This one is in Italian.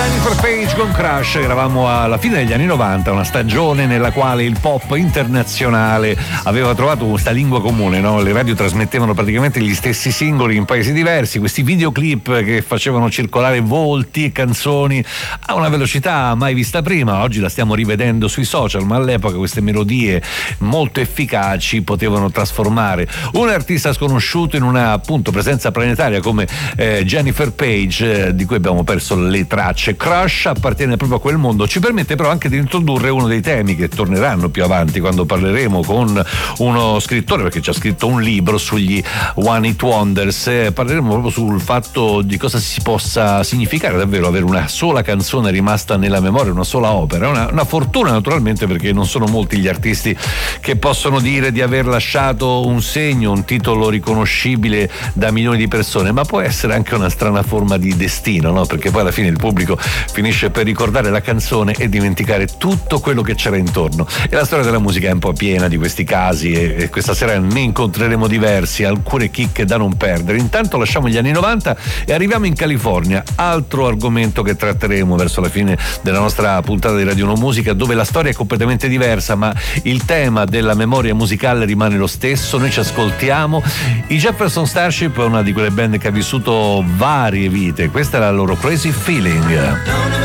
Jennifer Page con Crush. Eravamo alla fine degli anni 90, una stagione nella quale il pop internazionale aveva trovato questa lingua comune, no? Le radio trasmettevano praticamente gli stessi singoli in paesi diversi, questi videoclip che facevano circolare volti e canzoni a una velocità mai vista prima. Oggi la stiamo rivedendo sui social, ma all'epoca queste melodie molto efficaci potevano trasformare un artista sconosciuto in una, appunto, presenza planetaria come Jennifer Page, di cui abbiamo perso le tracce. Crush appartiene proprio a quel mondo, ci permette però anche di introdurre uno dei temi che torneranno più avanti quando parleremo con uno scrittore, perché ci ha scritto un libro sugli One Hit Wonders. Parleremo proprio sul fatto di cosa si possa significare davvero avere una sola canzone rimasta nella memoria, una sola opera. Una fortuna naturalmente, perché non sono molti gli artisti che possono dire di aver lasciato un segno, un titolo riconoscibile da milioni di persone, ma può essere anche una strana forma di destino, no? Perché poi alla fine il pubblico finisce per ricordare la canzone e dimenticare tutto quello che c'era intorno. E la storia della musica è un po' piena di questi casi e questa sera ne incontreremo diversi, alcune chicche da non perdere. Intanto lasciamo gli anni 90 e arriviamo in California, altro argomento che tratteremo verso la fine della nostra puntata di Radio 1 Musica, dove la storia è completamente diversa, ma il tema della memoria musicale rimane lo stesso. Noi ci ascoltiamo i Jefferson Starship, una di quelle band che ha vissuto varie vite. Questa è la loro Crazy Feeling.